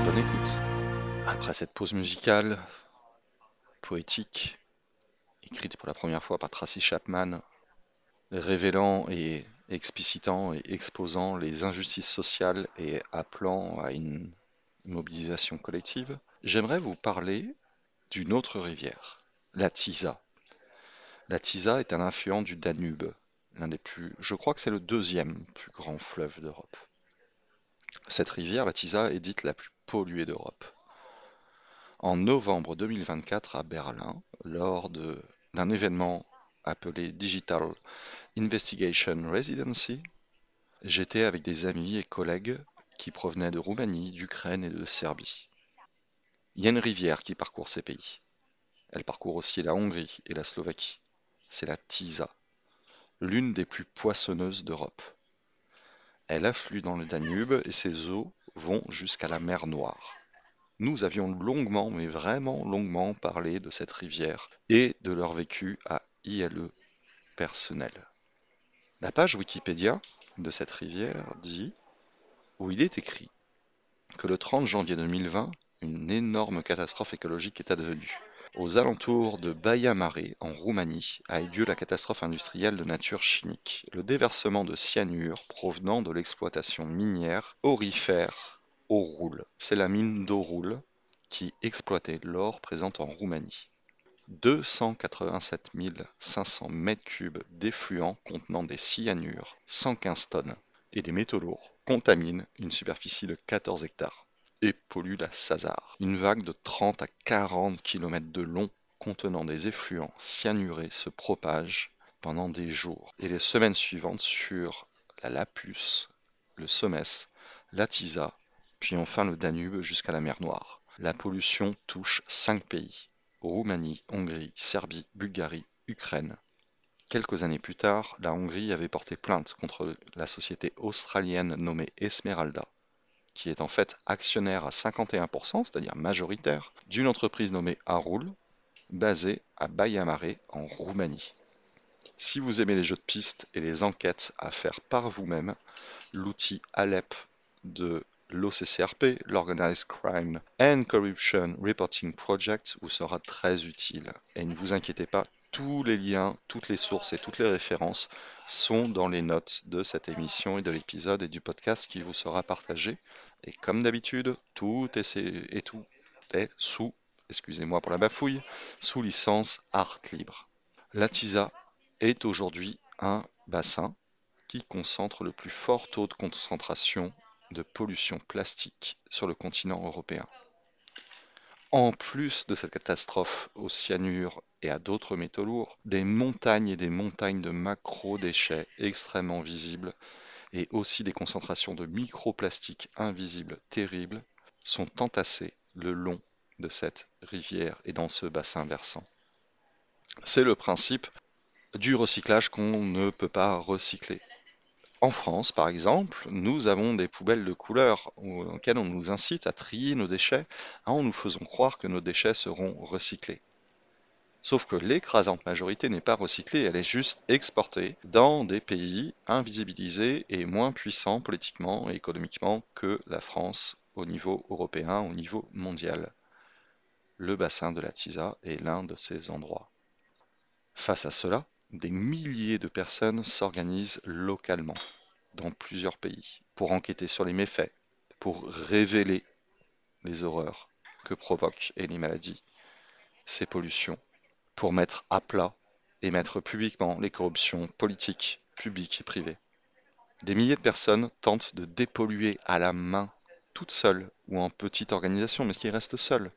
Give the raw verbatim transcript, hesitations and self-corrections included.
bonne écoute. Après cette pause musicale, poétique, écrite pour la première fois par Tracy Chapman, révélant et explicitant et exposant les injustices sociales et appelant à une mobilisation collective, j'aimerais vous parler d'une autre rivière, la Tisa. La Tisa est un affluent du Danube, l'un des plus, je crois que c'est le deuxième plus grand fleuve d'Europe. Cette rivière, la Tisa, est dite la plus polluée d'Europe. En novembre deux mille vingt-quatre à Berlin, lors de- d'un événement appelé Digital Investigation Residency, j'étais avec des amis et collègues qui provenaient de Roumanie, d'Ukraine et de Serbie. Il y a une rivière qui parcourt ces pays. Elle parcourt aussi la Hongrie et la Slovaquie. C'est la Tisa, l'une des plus poissonneuses d'Europe. Elle afflue dans le Danube et ses eaux vont jusqu'à la mer Noire. Nous avions longuement, mais vraiment longuement, parlé de cette rivière et de leur vécu à I L E personnel. La page Wikipédia de cette rivière dit, où il est écrit, que le trente janvier deux mille vingt, une énorme catastrophe écologique est advenue. Aux alentours de Baia Mare, en Roumanie, a eu lieu la catastrophe industrielle de nature chimique, le déversement de cyanure provenant de l'exploitation minière aurifère Orul. C'est la mine d'Orul qui exploitait l'or présent en Roumanie. deux cent quatre-vingt-sept mille cinq cents mètres cubes d'effluents contenant des cyanures, cent quinze tonnes, et des métaux lourds contaminent une superficie de quatorze hectares et polluent la Sazar. Une vague de trente à quarante kilomètres de long contenant des effluents cyanurés se propage pendant des jours et les semaines suivantes sur la Lapus, le Sommès, la Tisa, puis enfin le Danube jusqu'à la mer Noire. La pollution touche cinq pays: Roumanie, Hongrie, Serbie, Bulgarie, Ukraine. Quelques années plus tard, la Hongrie avait porté plainte contre la société australienne nommée Esmeralda, qui est en fait actionnaire à cinquante et un pour cent, c'est-à-dire majoritaire, d'une entreprise nommée Arul, basée à Baia Mare, en Roumanie. Si vous aimez les jeux de pistes et les enquêtes à faire par vous-même, l'outil Alep de l'O C C R P, l'Organized Crime and Corruption Reporting Project, vous sera très utile. Et ne vous inquiétez pas, tous les liens, toutes les sources et toutes les références sont dans les notes de cette émission et de l'épisode et du podcast qui vous sera partagé. Et comme d'habitude, tout est, et tout est sous, excusez-moi pour la bafouille, sous licence Art Libre. La Tisa est aujourd'hui un bassin qui concentre le plus fort taux de concentration de pollution plastique sur le continent européen. En plus de cette catastrophe au cyanure et à d'autres métaux lourds, des montagnes et des montagnes de macro-déchets extrêmement visibles et aussi des concentrations de microplastiques invisibles terribles sont entassées le long de cette rivière et dans ce bassin versant. C'est le principe du recyclage qu'on ne peut pas recycler. En France, par exemple, nous avons des poubelles de couleur auxquelles on nous incite à trier nos déchets en nous faisant croire que nos déchets seront recyclés. Sauf que l'écrasante majorité n'est pas recyclée, elle est juste exportée dans des pays invisibilisés et moins puissants politiquement et économiquement que la France au niveau européen, au niveau mondial. Le bassin de la Tisa est l'un de ces endroits. Face à cela, des milliers de personnes s'organisent localement dans plusieurs pays pour enquêter sur les méfaits, pour révéler les horreurs que provoquent et les maladies, ces pollutions, pour mettre à plat et mettre publiquement les corruptions politiques, publiques et privées. Des milliers de personnes tentent de dépolluer à la main, toutes seules ou en petite organisation, mais qui restent seules,